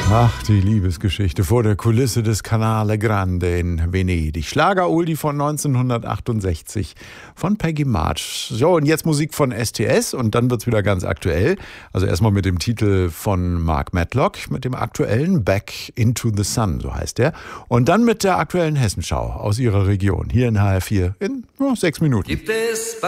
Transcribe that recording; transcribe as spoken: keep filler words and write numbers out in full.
Ach, die Liebesgeschichte vor der Kulisse des Canale Grande in Venedig. Schlager-Oldie von neunzehnhundertachtundsechzig von Peggy March. So, und jetzt Musik von S T S und dann wird's wieder ganz aktuell. Also erstmal mit dem Titel von Mark Matlock, mit dem aktuellen Back into the Sun, so heißt der. Und dann mit der aktuellen Hessenschau aus ihrer Region, hier in H R vier in oh, sechs Minuten. Gibt es